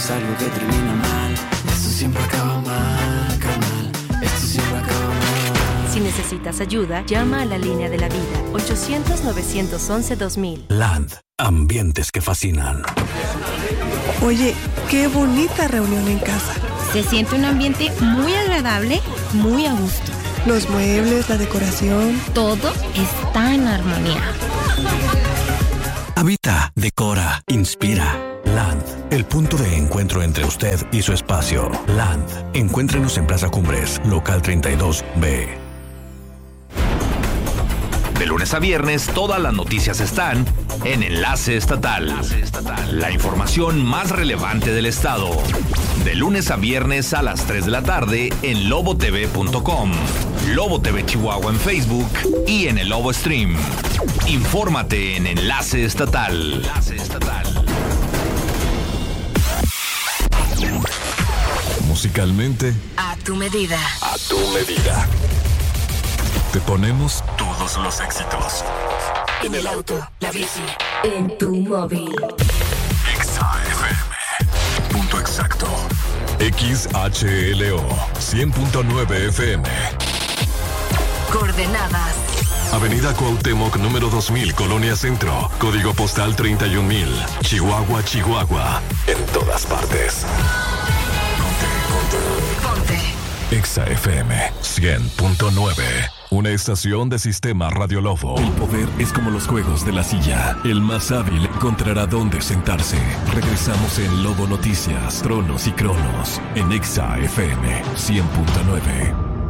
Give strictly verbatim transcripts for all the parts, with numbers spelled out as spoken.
es algo que termina mal. Esto siempre acaba mal, carnal. Esto siempre acaba mal. Si necesitas ayuda, llama a la línea de la vida. ochocientos, novecientos once, dos mil. Land. Ambientes que fascinan. Oye, qué bonita reunión en casa. Se siente un ambiente muy agradable, muy a gusto. Los muebles, la decoración. Todo está en armonía. Habita, decora, inspira. Land, el punto de encuentro entre usted y su espacio. Land, encuéntrenos en Plaza Cumbres, local treinta y dos B. De lunes a viernes, todas las noticias están en Enlace Estatal. La información más relevante del estado. De lunes a viernes a las tres de la tarde en lobo t v punto com, Lobo T V Chihuahua en Facebook y en el Lobo Stream. Infórmate en Enlace Estatal. Enlace Estatal. Musicalmente, A tu medida. a tu medida. Te ponemos todos los éxitos. En el auto, la bici, en tu móvil. Exa F M. Punto exacto. X H L O cien punto nueve F M. Coordenadas. Avenida Cuauhtémoc número dos mil, Colonia Centro. Código postal treinta y un mil. Chihuahua, Chihuahua. En todas partes. Ponte, ponte. Ponte. Exa F M cien punto nueve. Una estación de Sistema Radio Lobo. El poder es como los juegos de la silla. El más hábil encontrará dónde sentarse. Regresamos en Lobo Noticias, Tronos y Cronos. En Exa F M cien punto nueve.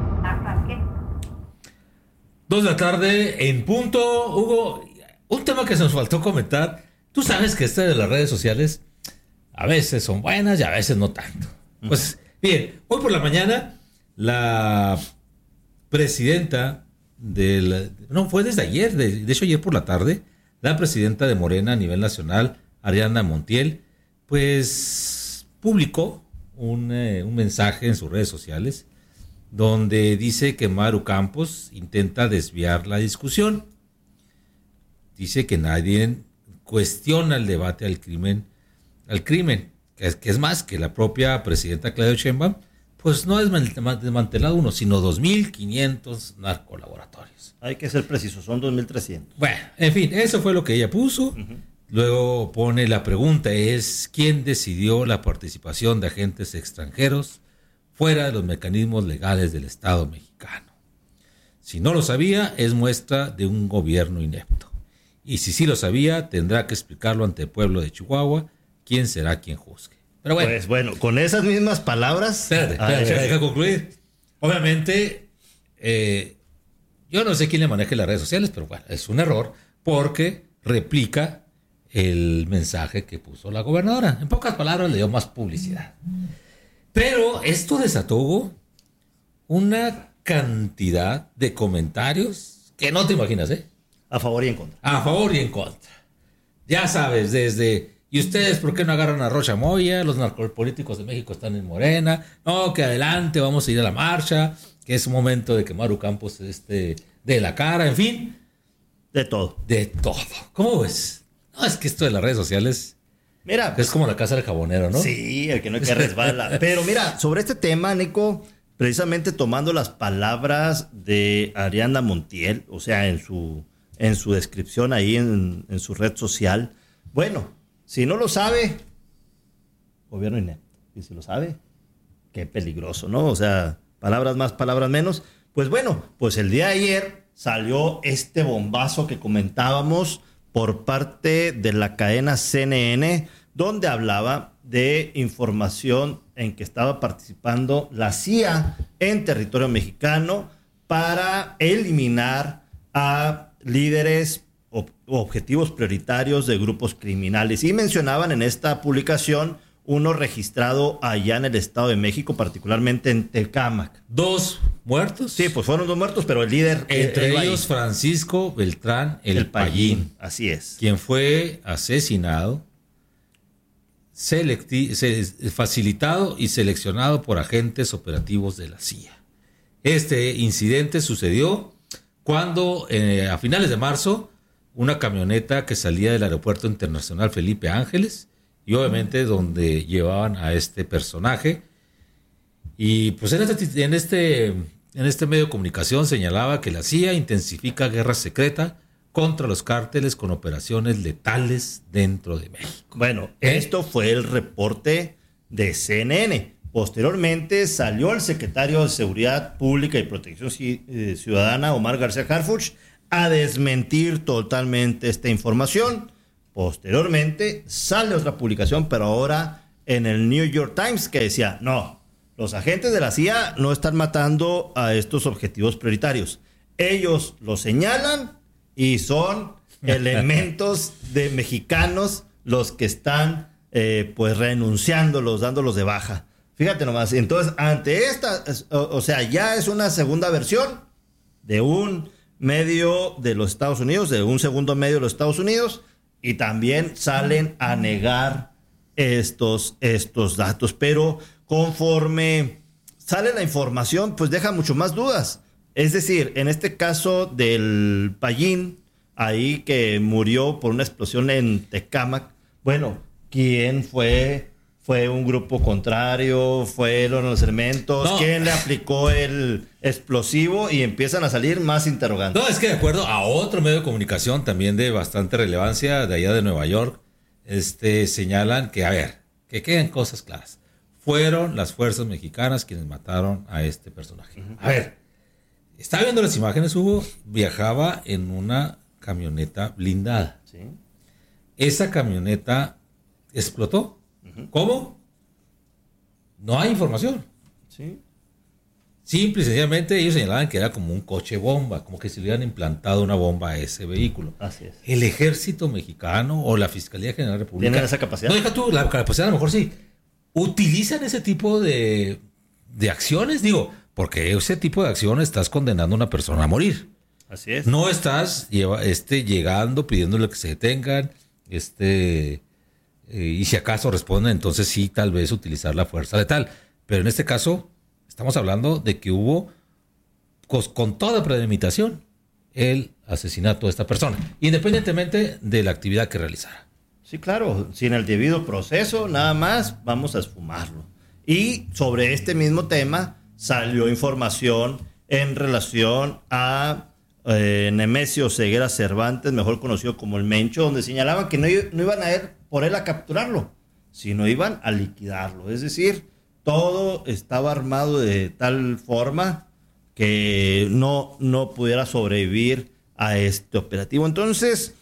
Dos de la tarde en punto. Hugo, un tema que se nos faltó comentar. Tú sabes que este de las redes sociales a veces son buenas y a veces no tanto. Pues bien, hoy por la mañana la presidenta del... No, fue desde ayer, de, de hecho ayer por la tarde, la presidenta de Morena a nivel nacional, Ariadna Montiel, pues publicó un, eh, un mensaje en sus redes sociales donde dice que Maru Campos intenta desviar la discusión. Dice que nadie cuestiona el debate al crimen, al crimen, que es, que es más que la propia presidenta Claudia Sheinbaum, pues no ha desmantelado uno, sino dos mil quinientos narcolaboratorios. Hay que ser preciso, son dos mil trescientos. Bueno, en fin, eso fue lo que ella puso. Uh-huh. Luego pone la pregunta es, ¿quién decidió la participación de agentes extranjeros fuera de los mecanismos legales del Estado mexicano? Si no lo sabía, es muestra de un gobierno inepto. Y si sí lo sabía, tendrá que explicarlo ante el pueblo de Chihuahua, quién será quien juzgue. Pero bueno. Pues bueno, con esas mismas palabras... Espérate, espérate, ver, deja concluir. Obviamente, eh, yo no sé quién le maneje las redes sociales, pero bueno, es un error porque replica el mensaje que puso la gobernadora. En pocas palabras, le dio más publicidad. Pero esto desató, Hugo, una cantidad de comentarios que no te imaginas, ¿eh? A favor y en contra. A favor y en contra. Ya sabes, desde... ¿Y ustedes por qué no agarran a Rocha Moya? Los narcopolíticos de México están en Morena. No, que adelante, vamos a ir a la marcha. Que es un momento de que Maru Campos esté de la cara, en fin. De todo. De todo. ¿Cómo ves? No, es que esto de las redes sociales... Mira, es como la casa del jabonero, ¿no? Sí, el que no hay que resbala. Pero mira, sobre este tema, Nico, precisamente tomando las palabras de Ariadna Montiel, o sea, en su, en su descripción ahí en, en su red social, bueno... Si no lo sabe, gobierno inepto. Y si lo sabe, qué peligroso, ¿no? O sea, palabras más, palabras menos. Pues bueno, pues el día de ayer salió este bombazo que comentábamos por parte de la cadena C N N, donde hablaba de información en que estaba participando la C I A en territorio mexicano para eliminar a líderes objetivos prioritarios de grupos criminales. Y mencionaban en esta publicación uno registrado allá en el Estado de México, particularmente en Tecámac. ¿Dos muertos? Sí, pues fueron dos muertos, pero el líder... Entre el, ellos el Francisco Beltrán El, el Payín, Payín. Así es. Quien fue asesinado, selecti- se, facilitado y seleccionado por agentes operativos de la C I A. Este incidente sucedió cuando eh, a finales de marzo una camioneta que salía del Aeropuerto Internacional Felipe Ángeles y obviamente donde llevaban a este personaje. Y pues en este, en este, en este medio de comunicación señalaba que la C I A intensifica guerra secreta contra los cárteles con operaciones letales dentro de México. Bueno, ¿Eh? esto fue el reporte de C N N. Posteriormente salió el secretario de Seguridad Pública y Protección Ciudadana, Omar García Harfuch, a desmentir totalmente esta información. Posteriormente sale otra publicación, pero ahora en el New York Times, que decía, no, los agentes de la C I A no están matando a estos objetivos prioritarios. Ellos lo señalan y son elementos de mexicanos los que están eh, pues renunciándolos, dándolos de baja. Fíjate nomás, entonces ante esta, o, o sea, ya es una segunda versión de un medio de los Estados Unidos, de un segundo medio de los Estados Unidos, y también salen a negar estos, estos datos. Pero conforme sale la información, pues deja mucho más dudas. Es decir, en este caso del Payín, ahí que murió por una explosión en Tecámac, bueno, ¿quién fue? ¿Fue un grupo contrario? ¿Fueron los elementos? No. ¿Quién le aplicó el explosivo? Y empiezan a salir más interrogantes. No, es que de acuerdo a otro medio de comunicación también de bastante relevancia de allá de Nueva York, este, señalan que, a ver, que queden cosas claras. Fueron las fuerzas mexicanas quienes mataron a este personaje. Uh-huh. A ver, estaba viendo las imágenes, Hugo, viajaba en una camioneta blindada. ¿Sí? Esa camioneta explotó. ¿Cómo? No hay información. Sí. Simple y sencillamente ellos señalaban que era como un coche bomba, como que se le hubieran implantado una bomba a ese vehículo. Así es. El ejército mexicano o la Fiscalía General de la República. ¿Tienen esa capacidad? No, deja tú, la capacidad a lo mejor sí. ¿Utilizan ese tipo de, de acciones? Digo, porque ese tipo de acciones estás condenando a una persona a morir. Así es. No estás lleva, este, llegando, pidiéndole que se detengan, este... Eh, y si acaso responden, entonces sí, tal vez utilizar la fuerza letal. Pero en este caso, estamos hablando de que hubo, con, con toda premeditación, el asesinato de esta persona, independientemente de la actividad que realizara. Sí, claro, sin el debido proceso, nada más vamos a esfumarlo. Y sobre este mismo tema salió información en relación a eh, Nemesio Ceguera Cervantes, mejor conocido como el Mencho, donde señalaban que no, no iban a ir por él a capturarlo, sino iban a liquidarlo. Es decir, todo estaba armado de tal forma que no, no pudiera sobrevivir a este operativo. Entonces,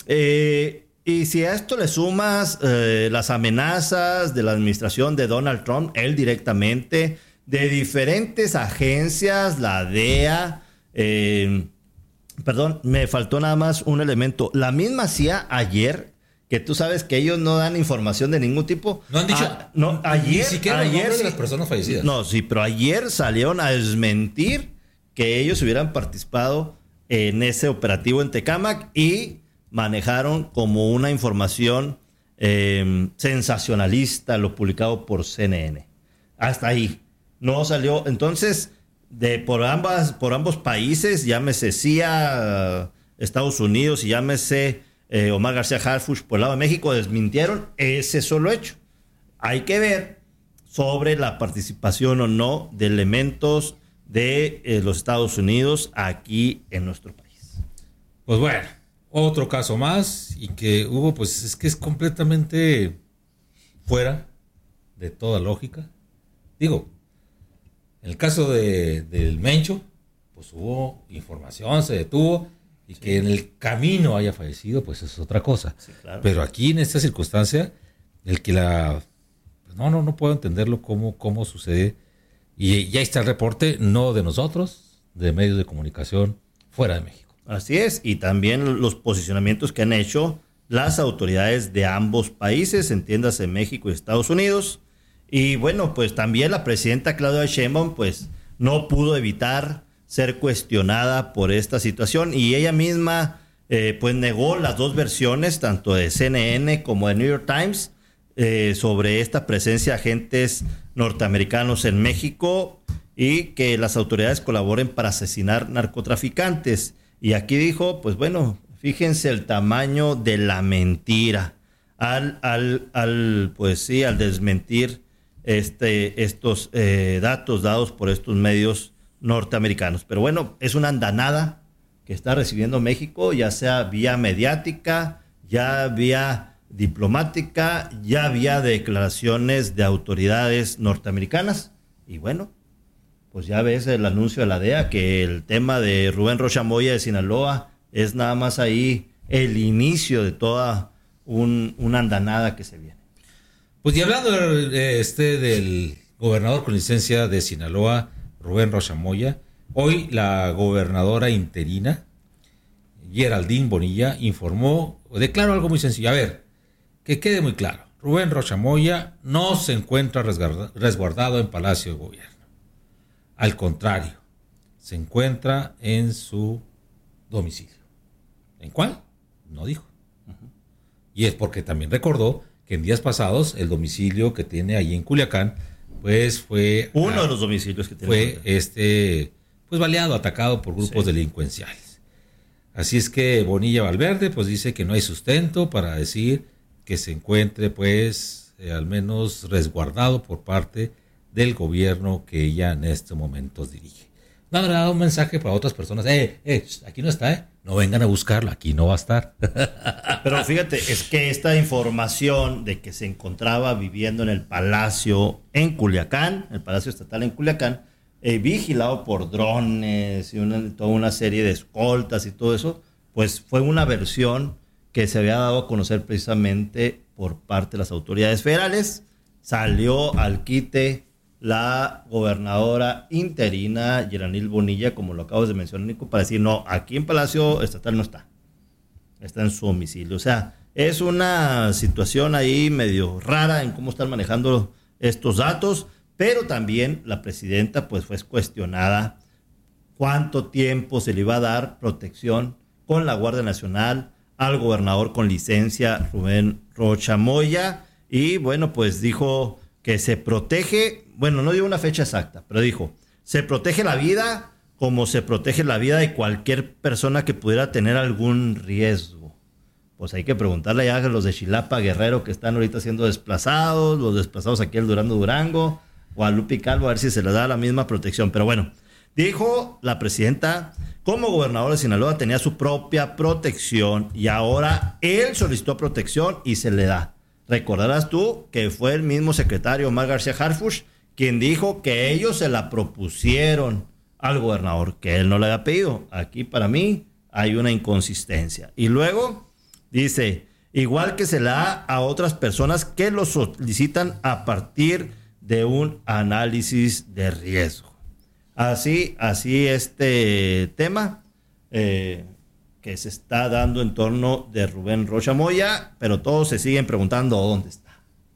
eh, y si a esto le sumas eh, las amenazas de la administración de Donald Trump, él directamente, de diferentes agencias, la D E A, eh, perdón, me faltó nada más un elemento. La misma C I A ayer, que tú sabes que ellos no dan información de ningún tipo. No han dicho. Ah, no, ayer, ni siquiera ayer los nombres sí, de las personas fallecidas. No, sí, pero ayer salieron a desmentir que ellos hubieran participado en ese operativo en Tecámac y manejaron como una información eh, sensacionalista lo publicado por C N N. Hasta ahí. No salió. Entonces, de por ambas, por ambos países, llámese C I A, Estados Unidos y llámese Eh, Omar García Harfuch por el lado de México, desmintieron ese solo hecho. Hay que ver sobre la participación o no de elementos de eh, los Estados Unidos aquí en nuestro país. Pues bueno, otro caso más y que hubo, pues es que es completamente fuera de toda lógica. Digo, en el caso de, del Mencho, pues hubo información, se detuvo. Y sí, que en el camino haya fallecido, pues es otra cosa. Sí, claro. Pero aquí en esta circunstancia, el que la... Pues no, no, no puedo entenderlo cómo, cómo sucede. Y ya está el reporte, no de nosotros, de medios de comunicación fuera de México. Así es, y también los posicionamientos que han hecho las autoridades de ambos países, entiéndase México y Estados Unidos. Y bueno, pues también la presidenta Claudia Sheinbaum, pues no pudo evitar ser cuestionada por esta situación y ella misma eh, pues negó las dos versiones, tanto de C N N como de New York Times, eh, sobre esta presencia de agentes norteamericanos en México y que las autoridades colaboren para asesinar narcotraficantes. Y aquí dijo, pues bueno, fíjense el tamaño de la mentira. al, al, al pues sí, al desmentir este, estos eh, datos dados por estos medios norteamericanos. Pero bueno, es una andanada que está recibiendo México, ya sea vía mediática, ya vía diplomática, ya vía declaraciones de autoridades norteamericanas. Y bueno, pues ya ves el anuncio de la D E A que el tema de Rubén Rocha Moya de Sinaloa es nada más ahí el inicio de toda un, una andanada que se viene. Pues y hablando de, este, del gobernador con licencia de Sinaloa, Rubén Rocha Moya, hoy la gobernadora interina, Geraldine Bonilla, informó, declaró algo muy sencillo. A ver, que quede muy claro, Rubén Rocha Moya no se encuentra resguardado en Palacio de Gobierno. Al contrario, se encuentra en su domicilio. ¿En cuál? No dijo. Uh-huh. Y es porque también recordó que en días pasados el domicilio que tiene ahí en Culiacán, pues fue... Uno a, de los domicilios que tiene. Fue este, pues baleado, atacado por grupos sí. delincuenciales. Así es que Bonilla Valverde pues dice que no hay sustento para decir que se encuentre pues eh, al menos resguardado por parte del gobierno que ella en estos momentos dirige. No habrá dado un mensaje para otras personas, eh, eh, aquí no está, eh, no vengan a buscarlo, aquí no va a estar. Pero fíjate, es que esta información de que se encontraba viviendo en el Palacio en Culiacán, el Palacio Estatal en Culiacán, eh, vigilado por drones y una, toda una serie de escoltas y todo eso, pues fue una versión que se había dado a conocer precisamente por parte de las autoridades federales. Salió al quite la gobernadora interina Geraldine Bonilla, como lo acabas de mencionar, Nico, para decir, no, aquí en Palacio Estatal no está, está en su domicilio. O sea, es una situación ahí medio rara en cómo están manejando estos datos, pero también la presidenta pues fue cuestionada cuánto tiempo se le iba a dar protección con la Guardia Nacional al gobernador con licencia Rubén Rocha Moya, y bueno, pues dijo que se protege, bueno, no dio una fecha exacta, pero dijo, se protege la vida como se protege la vida de cualquier persona que pudiera tener algún riesgo. Pues hay que preguntarle ya a los de Xilapa, Guerrero, que están ahorita siendo desplazados, los desplazados aquí al Durango Durango, o a Lupi Calvo, a ver si se les da la misma protección. Pero bueno, dijo la presidenta, como gobernador de Sinaloa tenía su propia protección y ahora él solicitó protección y se le da. Recordarás tú que fue el mismo secretario Omar García Harfuch quien dijo que ellos se la propusieron al gobernador, que él no le había pedido. Aquí para mí hay una inconsistencia. Y luego dice, igual que se la da a otras personas que lo solicitan a partir de un análisis de riesgo. Así, así este tema eh, que se está dando en torno de Rubén Rocha Moya, pero todos se siguen preguntando dónde está.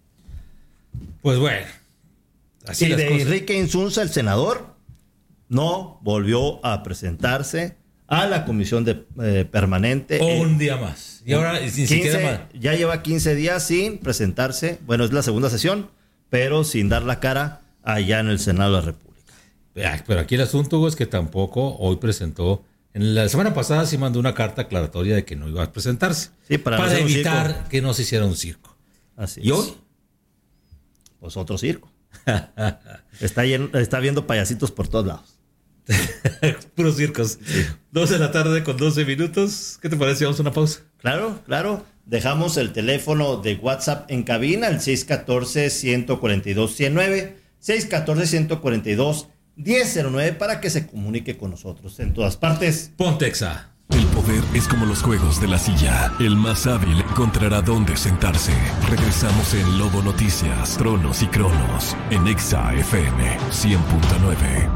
Pues bueno. Así y de cosas. Enrique Insunza, el senador, no volvió a presentarse a la comisión de, eh, permanente. Un eh, día más. Y ahora ni quince, siquiera más. Ya lleva quince días sin presentarse. Bueno, es la segunda sesión, pero sin dar la cara allá en el Senado de la República. Pero aquí el asunto, Hugo, es que tampoco hoy presentó. En la semana pasada sí mandó una carta aclaratoria de que no iba a presentarse. Sí, para, para no evitar que no se hiciera un circo. Así ¿Y es. hoy? Pues otro circo. está, lleno, está viendo payasitos por todos lados. Puros circos. Sí. doce de la tarde con doce minutos. ¿Qué te parece? Vamos a una pausa. Claro, claro. Dejamos el teléfono de WhatsApp en cabina, el seis uno cuatro, uno cuatro dos, uno cero nueve, seis uno cuatro, uno cuatro dos, uno cero nueve, para que se comunique con nosotros en todas partes. Pontexa. El poder es como los juegos de la silla. El más hábil encontrará dónde sentarse. Regresamos en Lobo Noticias, Tronos y Cronos, en Exa F M cien punto nueve.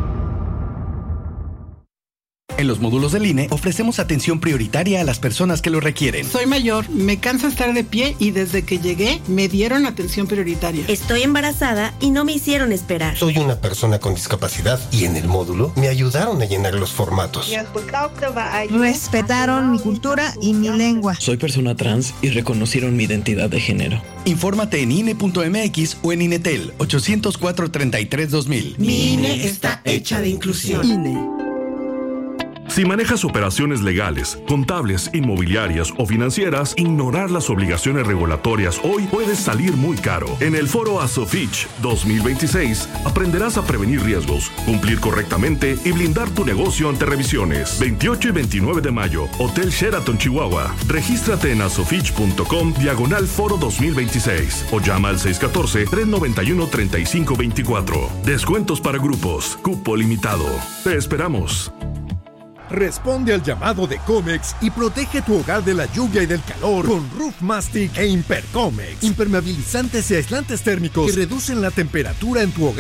En los módulos del I N E ofrecemos atención prioritaria a las personas que lo requieren. Soy mayor, me cansa estar de pie y desde que llegué me dieron atención prioritaria. Estoy embarazada y no me hicieron esperar. Soy una persona con discapacidad y en el módulo me ayudaron a llenar los formatos. Respetaron mi cultura y mi lengua. Soy persona trans y reconocieron mi identidad de género. Infórmate en I N E punto M X o en INETEL ochocientos cuatro, treinta y tres, dos mil. Mi I N E está hecha de inclusión. I N E. Si manejas operaciones legales, contables, inmobiliarias o financieras, ignorar las obligaciones regulatorias hoy puede salir muy caro. En el foro ASOFICH dos mil veintiséis aprenderás a prevenir riesgos, cumplir correctamente y blindar tu negocio ante revisiones. veintiocho y veintinueve de mayo, Hotel Sheraton, Chihuahua. Regístrate en asofich punto com diagonal foro dos mil veintiséis o llama al seis uno cuatro, tres nueve uno, tres cinco dos cuatro. Descuentos para grupos, cupo limitado. Te esperamos. Responde al llamado de Comex y protege tu hogar de la lluvia y del calor con Roof Mastic e Impercomex. Impermeabilizantes y aislantes térmicos que reducen la temperatura en tu hogar